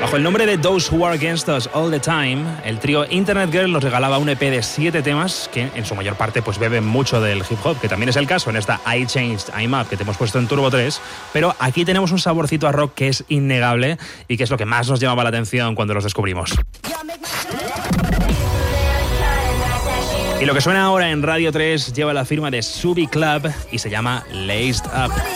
Bajo el nombre de Those Who Are Against Us All the Time, el trío Internet Girl nos regalaba un EP de 7 temas que en su mayor parte pues beben mucho del hip hop, que también es el caso en esta I Changed, I'm Up que te hemos puesto en Turbo 3, pero aquí tenemos un saborcito a rock que es innegable y que es lo que más nos llamaba la atención cuando los descubrimos. Y lo que suena ahora en Radio 3 lleva la firma de Subi Club y se llama Laced Up.